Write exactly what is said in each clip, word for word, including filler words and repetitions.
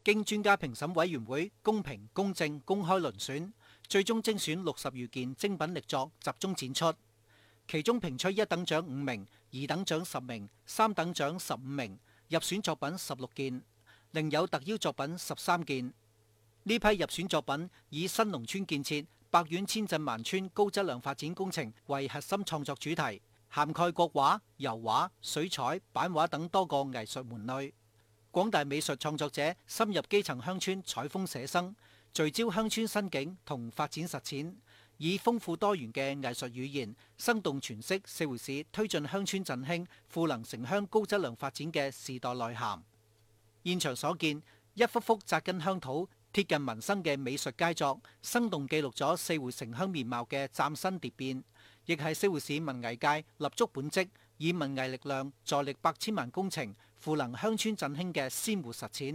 經專家評審委員會公平、公正、公開遴選，最終精選六十餘件精品力作集中展出。其中評出一等獎五名，二等獎十名，三等獎十五名，入選作品十六件，另有特邀作品十三件。呢批入選作品以新農村建設、百縣千鎮萬村高質量發展工程為核心創作主題，涵蓋國畫、油畫、水彩、版畫等多個藝術門類。廣大美術創作者深入基層鄉村採風寫生，聚焦鄉村新景同發展實踐，以豐富多元嘅藝術語言，生動詮釋四會市推進鄉村振興、賦能城鄉高質量發展嘅時代內涵。現場所見，一幅幅扎根鄉土、貼近民生嘅美術佳作，生動記錄咗四會城鄉面貌嘅嶄新蝶變，亦係四會市文藝界立足本職，以文藝力量助力百千萬工程，賦能鄉村振興嘅鮮活實踐。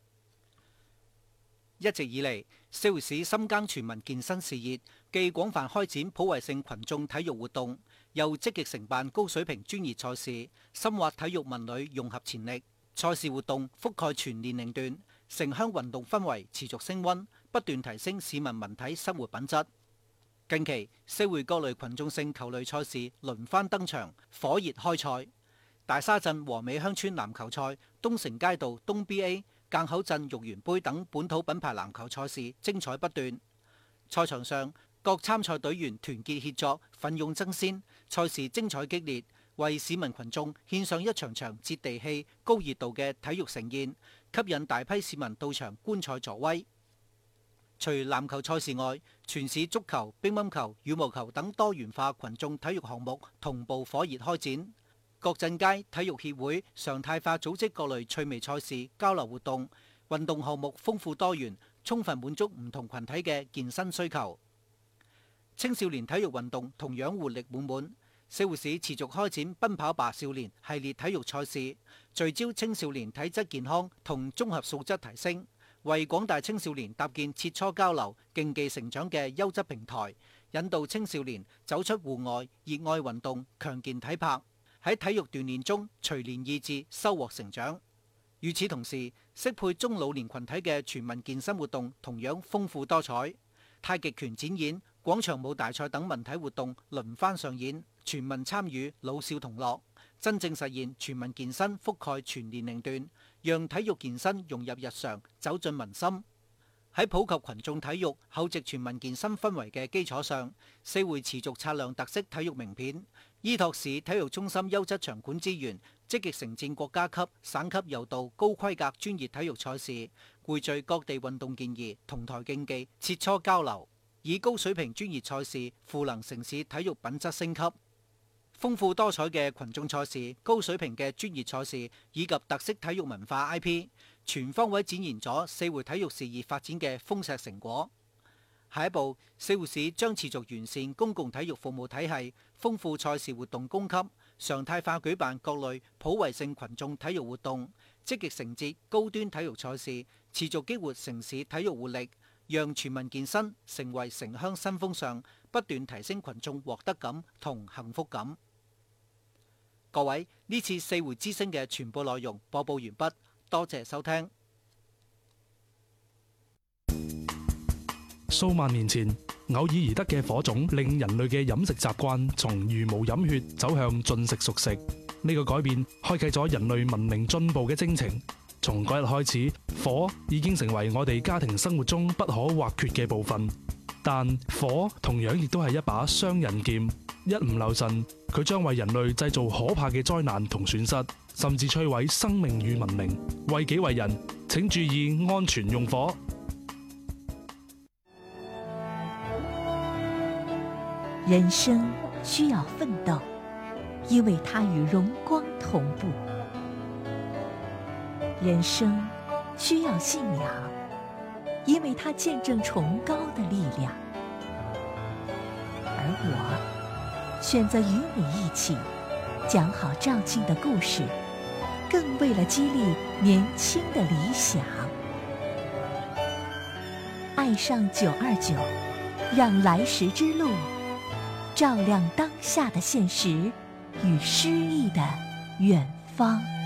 一直以嚟，四會市深耕全民健身事業，既廣泛開展普惠性群眾體育活動，又積極承辦高水平專業賽事，深挖體育文旅融合潛力。賽事活動覆蓋全年齡段，城鄉運動氛圍持續升溫，不斷提升市民文體生活品質。近期，四會各類群眾性球類賽事輪番登場，火熱開賽。大沙鎮和美鄉村籃球賽、東城街道東 B A、澗口鎮玉園杯等本土品牌籃球賽事精彩不斷。賽場上，各參賽隊員團結協作，奮勇爭先，賽事精彩激烈，為市民群眾獻上一場場接地氣、高熱度嘅體育盛宴，吸引大批市民到場觀賽助威。除籃球賽事外，全市足球、乒乓球、羽毛球等多元化群眾體育項目同步火熱開展。各鎮街體育協會常態化組織各類趣味賽事、交流活動，運動項目豐富多元，充分滿足唔同群體嘅健身需求。青少年體育運動同樣活力滿滿，四會市持續開展奔跑吧少年系列體育賽事，聚焦青少年體質健康同綜合素質提升，為廣大青少年搭建切磋交流、競技成長嘅優質平台，引導青少年走出戶外，熱愛運動，強健體魄，喺體育鍛煉中錘煉意志，收穫成長。與此同時，適配中老年群體嘅全民健身活動同樣豐富多彩，太極拳展演、廣場舞大賽等文體活動輪番上演，全民參與，老少同樂，真正實現全民健身覆蓋全年齡段，讓體育健身融入日常，走進民心。喺普及群眾體育、厚植全民健身氛圍嘅基礎上，四會持續擦亮特色體育名片，依託市體育中心優質場館資源，積極承戰國家級、省級柔道高規格專業體育賽事，匯聚各地運動健兒，同台競技，切磋交流，以高水平專業賽事賦能城市體育品質升級。豐富多彩嘅群眾賽事、高水平嘅專業賽事以及特色體育文化 I P， 全方位展現咗四會體育事業發展嘅豐碩成果。下一步，四會市將持續完善公共體育服務體系，豐富賽事活動供給，常態化舉辦各類普惠性群眾體育活動，積極承接高端體育賽事，持續激活城市體育活力，讓全民健身成為城鄉新風尚，不斷提升群眾獲得感同幸福感。各位，呢次四會之聲嘅全部內容播報完畢，多謝收聽。 數萬年前，偶爾而得嘅火種，令人類嘅飲食習慣從茹毛飲血走向進食熟食。呢個改變開啟咗人類文明進步嘅征程。從嗰日開始，火已經成為我哋家庭生活中不可或缺嘅部分。但火同樣亦都係一把雙刃劍，一唔留神，佢將為人類製造可怕嘅災難同損失，甚至摧毀生命與文明。為己為人，請注意安全用火。 人生需要奮鬥，因為它與榮光同步；人生需要信仰，因為它見證崇高的力量。而我選擇與你一起講好肇慶的故事，更為了激勵年輕的理想。愛上九二九，讓來時之路照亮當下的現實與詩意的遠方。